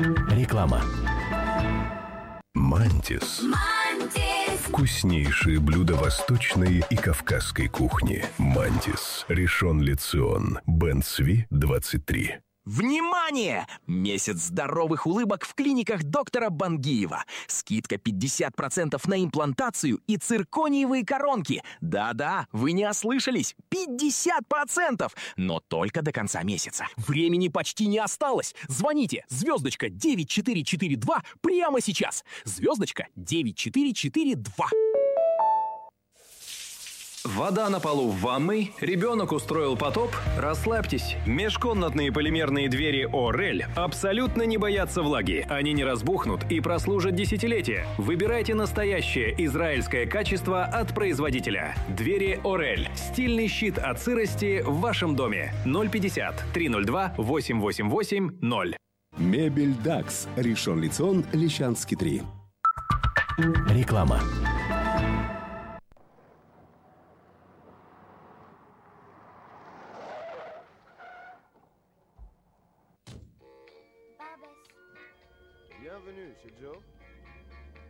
Реклама. Мантис. Вкуснейшие блюда восточной и кавказской кухни. Мантис. Ришон Ле Цион. Бен Цви, 23. Внимание! Месяц здоровых улыбок в клиниках доктора Бангиева. Скидка 50% на имплантацию и циркониевые коронки. Да-да, вы не ослышались. 50%! Но только до конца месяца. Времени почти не осталось. Звоните. Звездочка 9442 прямо сейчас. Звездочка 9442. Вода на полу в ванной, ребенок устроил потоп? Расслабьтесь. Межкомнатные полимерные двери «Орель» абсолютно не боятся влаги. Они не разбухнут и прослужат десятилетия. Выбирайте настоящее израильское качество от производителя. Двери «Орель». Стильный щит от сырости в вашем доме. 050 302 888 Мебель «Дакс». Ришон Ле Цион, Лещанский 3. Реклама. Bienvenue chez Joe.